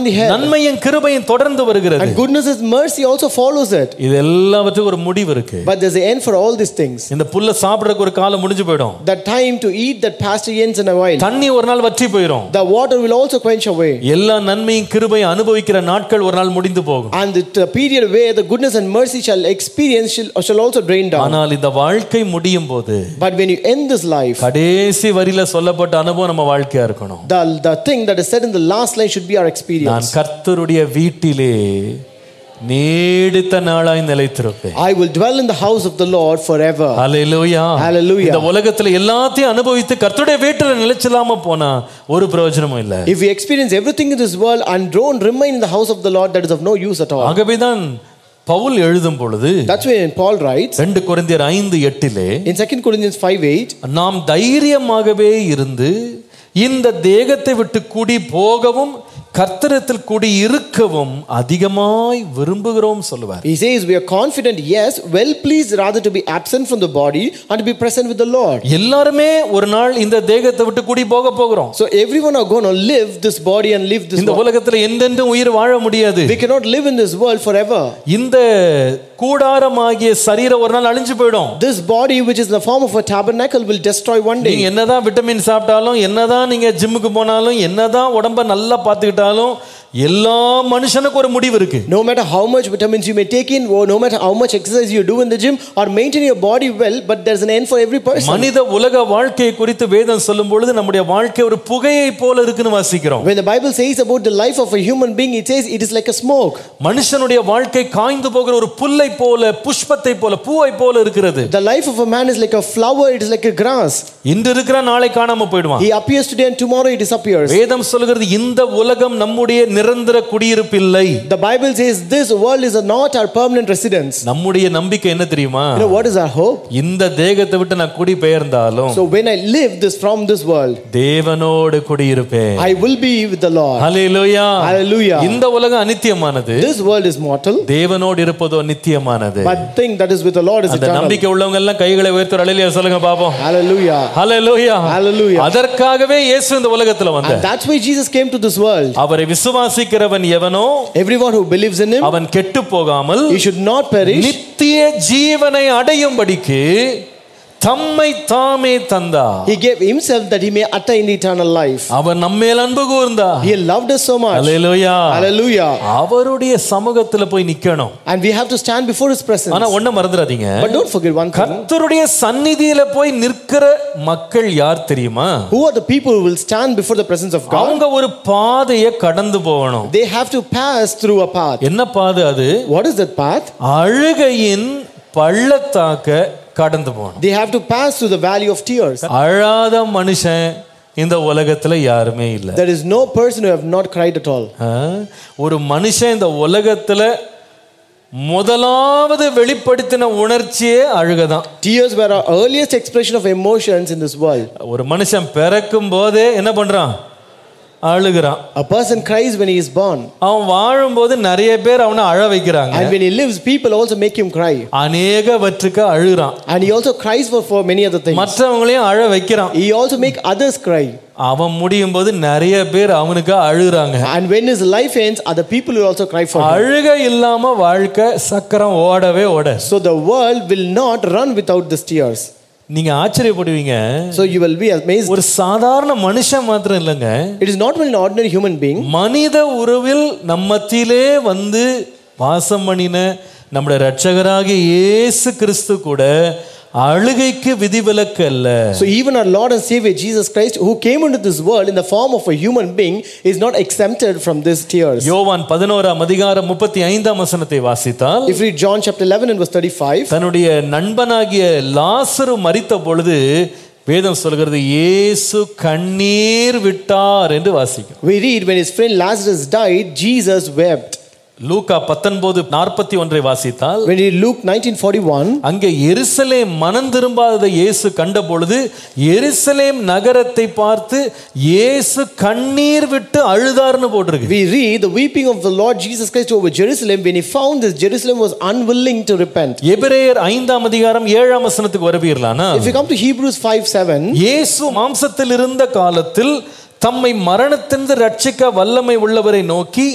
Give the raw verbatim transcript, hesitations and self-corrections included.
the head. நன்மையும் கிருபையும் தொடர்ந்து வருகிறது. And goodness and mercy also follows it. இது எல்லாவற்றுக்கும் ஒரு முடிவு இருக்கு. But there's an end for all these things. இந்த புல்ல சாப்பிடுறதுக்கு ஒரு காலம் முடிஞ்சு போய்டும். The time to eat that pasture ends in a while. தண்ணி ஒரு நாள் வற்றி போயிடும். The water will also quench away. எல்லா நன்மையும் கிருபையும் அனுபவிக்கிற நாட்கள் ஒரு நாள் முடிந்து போகும். And the period where the goodness and mercy shall experience shall, shall also drain down. ஆனால் இந்த வாழ்க்கை முடியும் போது, but when you end this life, கடைசி வரியில சொல்லப்பட்ட அனுபவம் நம்ம வாழ்க்கையா இருக்கணும். The the thing that is said in the last line should be our experience. நான் கர்த்தருடைய வீட்டிலே நீடித்த நாளாய் நிலைத்திருப்பேன். I will dwell in the house of the Lord forever. Hallelujah. Hallelujah. இந்த உலகத்துல எல்லாத்தையும் அனுபவித்து கர்த்தருடைய வீட்டில நிலைச்சலாம போனா ஒரு பிரயோஜனமும் இல்ல. If we experience everything in this world and don't remain in the house of the Lord, that is of no use at all. ஆகவேதான் பவுல் எழுதும் பொழுது, that's when Paul writes ரெண்டு கொரிந்தியர் ஐந்து எட்டிலே, in Second Corinthians five eight, நாம் தைரியமாகவே இருந்து இந்த தேகத்தை விட்டு கூடி போகவும் கர்த்தரத்தில் கூடி இருக்கவும் அதிகமாய் விரும்புகிறோம் சொல்லுவார். He says we are confident, yes, well pleased rather to be absent from the body and to be present with the Lord. எல்லாருமே ஒரு நாள் இந்த தேகத்தை விட்டு கூடி போக போகிறோம். So everyone are going to live this body and live this. இந்த உலகத்துல என்றென்றும் உயிர் வாழ முடியாது. We cannot live in this world forever. இந்த கூடாரமாகிய சரீரம் ஒரு நாள் அழிஞ்சு போய்டும். This body which is in the form of a tabernacle will destroy one day. நீங்க என்னதான் விட்டமின் சாப்பிட்டாலும், என்னதான் நீங்க ஜிம்முக்கு போனாலும், என்னதான் உடம்ப நல்லா பாத்துக்கிட்டாலும், எல்லா மனுஷனுக்கு ஒரு முடிவு இருக்கு. No matter how much vitamins you may take in, or no matter how much exercise you do in the gym or maintain your body well, but there's an end for every person. மனித உலக வாழ்க்கை குறித்து வேதம் சொல்லும் பொழுது நம்முடைய வாழ்க்கை ஒரு புகையை போல இருக்குன்னு வாசிக்கிறோம். When the Bible says about the life of a human being, it says it is like a smoke. மனுஷனுடைய வாழ்க்கை காய்ந்து போகிற ஒரு புல்லை போல, புஷ்பத்தை போல, பூவை போல இருக்கிறது. The life of a man is like a flower, it is like a grass. இன்று இருக்கிற நாளை காணாம போய்டுவான். He appears today and tomorrow he disappears. வேதம் சொல்கிறது இந்த உலகம் நம்முடைய நிரந்தர குடியிருப்பு இல்லை. The Bible says this world is not our permanent residence. நம்முடைய நம்பிக்கை என்ன தெரியுமா? You know what is our hope? இந்த தேகத்தை விட்டு நான் குடி பெயர்ந்தாலும், so when I live this from this world, தேவனோடு குடியிருப்பேன். I will be with the Lord. Hallelujah. Hallelujah. இந்த உலகம் அநித்தியமானது. This world is mortal. தேவனோடு இருப்பதோ நித்தியமானது. But thing that is with the Lord is eternal. அந்த நம்பிக்கை உள்ளவங்க எல்லாம் கைகளை உயர்த்தி ஹalleluya சொல்லுங்க பாப்போம். Hallelujah. Hallelujah. Hallelujah. அதற்காகவே இயேசு இந்த உலகத்துல வந்தார். And that's why Jesus came to this world. அவரை விசுவாசிக்கிறவன் எவனோ, everyone who believes in him, அவன் கெட்டு போகாமல் he should not perish, நித்திய ஜீவனை அடையும்படிக்கு தம்மை தாமே தந்தார். he gave himself that he may attain eternal life. அவர் நம்மேல் அன்பு கூர்ந்தார். he loved us so much. Hallelujah. Hallelujah. அவருடைய சமூகத்துல போய் நிக்கணும். And we have to stand before his presence. ஆனா ஒண்ணு மறந்துடாதீங்க. But don't forget one thing. கர்த்தருடைய சந்நிதியில போய் நிற்கிற மக்கள் யார் தெரியுமா? Who are the people who will stand before the presence of God? அவங்க ஒரு பாதையை கடந்து போகணும். They have to pass through a path. என்ன பாதை அது? What is that path? அழுகையின் பள்ளத்தாக்க கடந்து போகணும். They have to pass through the valley of tears. அழாத மனுஷன் இந்த உலகத்துல யாருமே இல்ல. There is no person who have not cried at all. ஒரு மனுஷன் இந்த உலகத்துல முதலாவது வெளிப்படுத்தின உணர்ச்சியே அழுகதான். Tears were our earliest expression of emotions in this world. ஒரு மனுஷன் பிறக்கும் போதே என்ன பண்றான்? அழுகிறான். A person cries when he is born. அவன் வாழும்போது நிறைய பேர் அவனை அழ வைக்கிறாங்க. And when he lives, people also make him cry. அநேகவற்றுக்கு அழுகிறான். And he also cries for for many other things. மற்றவங்களையும் அழ வைக்கிறான். He also make others cry. அவன் முடியும் போது நிறைய பேர் அவனுக்கு அழுறாங்க. And when his life ends, other people will also cry for him. அழுகை இல்லாம வாழ்க்கை சக்கரம் ஓடவே ஓட. So the world will not run without the tears. நீங்க ஆச்சரியப்படுவீங்க. So you will be amazed. ஒரு சாதாரண மனுஷன் மாத்திரம் இல்லங்க. It is not only an ordinary human being. மனித உருவில் நம்மத்திலே வந்து வாசம் பண்ணின நம்முடைய இரட்சகராகிய இயேசு கிறிஸ்து கூட அழுகைக்கு விதிவிலக்கு அல்ல. So even our Lord and Savior Jesus Christ, who came into this world in the form of a human being, is not exempted from these tears. யோவான் பதினோராம் அதிகாரம் முப்பத்தி ஐந்தாம் வசனத்தை வாசித்தால், if we read John chapter eleven and verse thirty-five, தன்னுடைய நண்பனாகிய லாசரு மரித்த பொழுது வேதம் சொல்கிறது இயேசு கண்ணீர் விட்டார் என்று வாசிக்கிறோம். we read when his friend Lazarus died, Jesus wept. லூக்கா பத்தொன்பது நாற்பத்தி ஒன்றை வாசித்தால், when we read Luke nineteen forty-one, அங்கே எருசலேம் மனம் திரும்பாததை இயேசு கண்ட பொழுது எருசலேம் நகரத்தை பார்த்து இயேசு கண்ணீர் விட்டு அழுதார்னு போட்டிருக்கு. we read the weeping of the Lord Jesus Christ over Jerusalem when he found this Jerusalem was unwilling to repent. எபிரேயர் ஐந்தாம் அதிகாரம் ஏழாம் வசனத்துக்கு வருவீர்களானா, if you come to Hebrews five seven, இயேசு மாம்சத்தில் இருந்த காலத்தில் தம்மை மரணத்திலிருந்து ரட்சிக்க வல்லமை உள்ளவரை நோக்கி